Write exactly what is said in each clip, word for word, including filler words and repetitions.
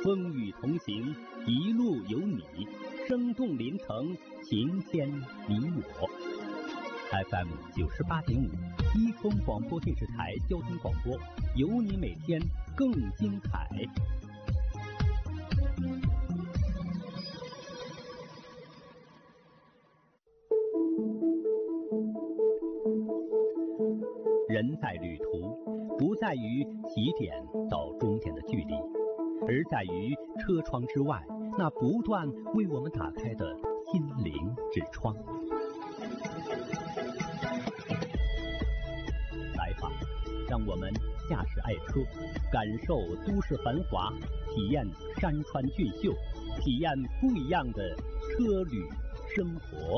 风雨同行，一路有你，生动临城，晴天你我。F M 九十八点五，伊通广播电视台交通广播，有你每天更精彩。人在旅途，不在于起点到终点的距离，而在于车窗之外那不断为我们打开的心灵之窗。来吧，让我们驾驶爱车，感受都市繁华，体验山川俊秀，体验不一样的车旅生活。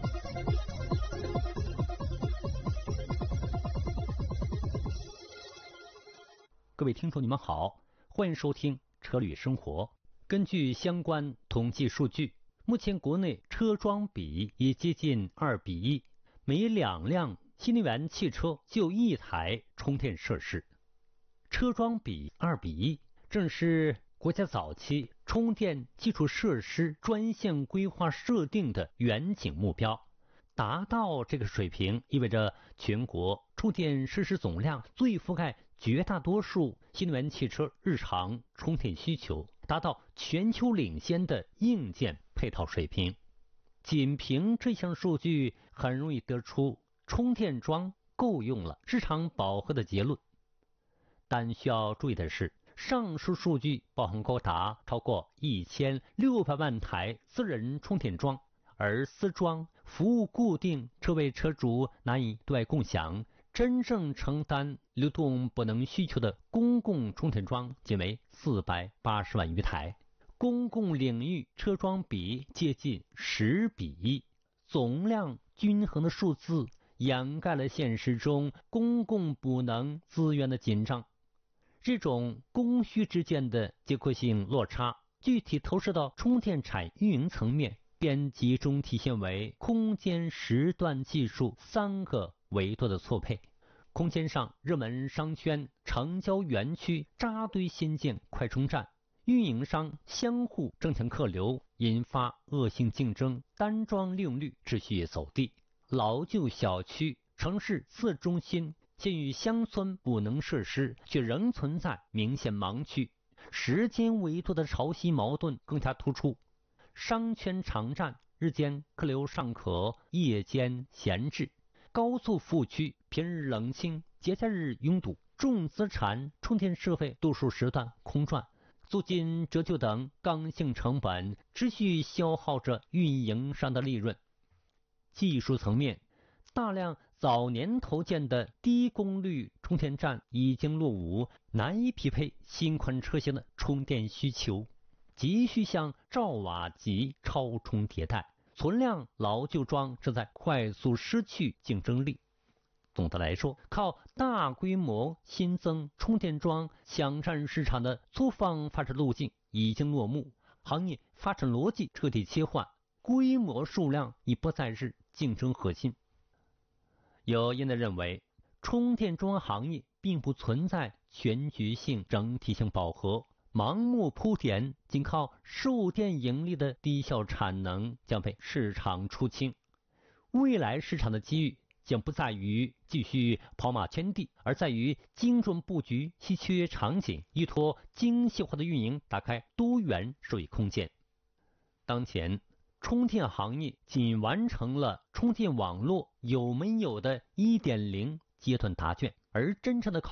各位听众你们好，欢迎收听车旅生活。根据相关统计数据，目前国内车桩比已接近二比一，每两辆新能源汽车就一台充电设施。车桩比二比一，正是国家早期充电基础设施专项规划设定的远景目标。达到这个水平，意味着全国充电设施总量最覆盖绝大多数新能源汽车日常充电需求，达到全球领先的硬件配套水平。仅凭这项数据，很容易得出充电桩够用了、市场饱和的结论。但需要注意的是，上述数据包含高达超过一千六百万台私人充电桩，而私桩服务固定，车位车主难以对外共享，真正承担流动补能需求的公共充电桩仅为四百八十万余台，公共领域车桩比接近十比一，总量均衡的数字掩盖了现实中公共补能资源的紧张。这种供需之间的结构性落差，具体投射到充电产运营层面，便集中体现为空间时段技术三个维度的错配。空间上，热门商圈、城郊园区扎堆新建快充站，运营商相互争抢客流，引发恶性竞争，单桩利用率持续走低。老旧小区、城市次中心、县域乡村补能设施却仍存在明显盲区，时间维度的潮汐矛盾更加突出。商圈场站日间客流尚可，夜间闲置；高速服务区平日冷清，节假日拥堵；重资产充电设备多数时段空转，租金折旧等刚性成本持续消耗着运营商的利润。技术层面，大量早年投建的低功率充电站已经落伍，难以匹配新款车型的充电需求，急需向兆瓦级超充迭代，存量老旧桩正在快速失去竞争力。总的来说，靠大规模新增充电桩抢占市场的粗放发展路径已经落幕，行业发展逻辑彻底切换，规模数量已不再是竞争核心。有业内认为，充电桩行业并不存在全局性整体性饱和，盲目铺填，仅靠售电盈利的低效产能将被市场出清。未来市场的机遇将不在于继续跑马圈地，而在于精准布局稀缺场景，依托精细化的运营，打开多元收益空间。当前充电行业仅完成了充电网络有没有的 一点零 阶段答卷，而真正的考